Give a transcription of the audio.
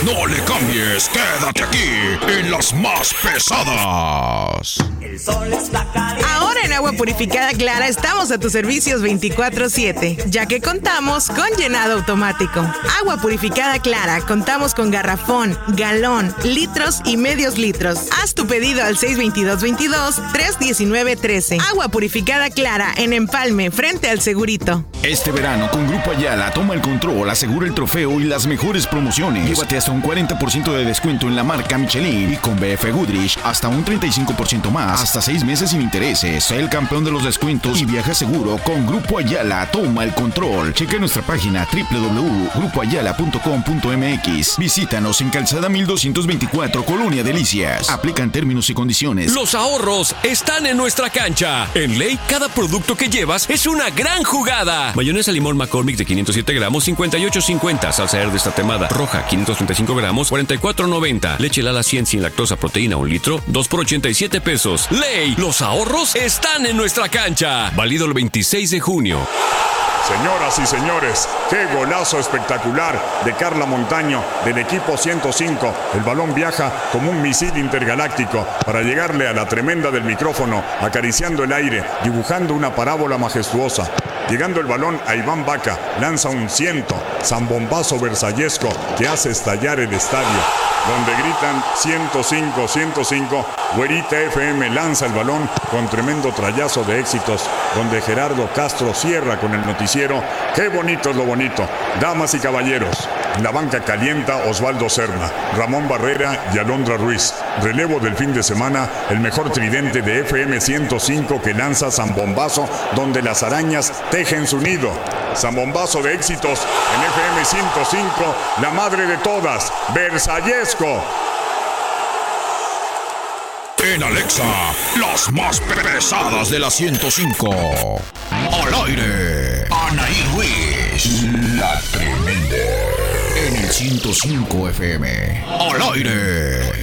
No le cambies, quédate aquí en las más pesadas. El sol está caliente. Ahora en Agua Purificada Clara estamos a tus servicios 24/7, ya que contamos con llenado automático. Agua Purificada Clara, contamos con garrafón, galón, litros y medios litros. Haz tu pedido al 622-319-13. Agua Purificada Clara en Empalme, frente al Segurito. Este verano con Grupo Ayala toma el control, asegura el trofeo y las mejores promociones. Llévate hasta un 40% de descuento en la marca Michelin y con BF Goodrich hasta un 35% más, hasta 6 meses sin intereses. Sé el campeón de los descuentos y viaja seguro con Grupo Ayala. Toma el control. Checa nuestra página www.grupoayala.com.mx. Visítanos en Calzada 1224, Colonia Delicias. Aplican términos y condiciones. Los ahorros están en nuestra cancha. En Ley, cada producto que llevas es una gran jugada. Mayonesa limón McCormick de 507 gramos, 58.50. Salsa verde tatemada roja, 535 gramos, 44.90. Leche Lala 100 sin lactosa, proteína 1 litro, 2 por 87 pesos. Ley, los ahorros están en nuestra cancha. Válido el 26 de junio. Señoras y señores, qué golazo espectacular de Carla Montaño del equipo 105. El balón viaja como un misil intergaláctico para llegarle a la tremenda del micrófono, acariciando el aire, dibujando una parábola majestuosa. Llegando el balón a Iván Vaca, lanza un ciento, zambombazo versallesco que hace estallar el estadio, donde gritan 105, 105. Güerita FM lanza el balón con tremendo trayazo de éxitos, donde Gerardo Castro cierra con el noticiero. Qué bonito es lo bonito. Damas y caballeros, en la banca calienta Osvaldo Serna, Ramón Barrera y Alondra Ruiz. Relevo del fin de semana, el mejor tridente de FM 105 que lanza Zambombazo, donde las arañas tejen su nido. Zambombazo de éxitos en FM 105, la madre de todas, Versallesco. En Alexa, las más pesadas de la 105. Al aire, Anaí Ruiz, la tremenda. En el 105 FM. Al aire.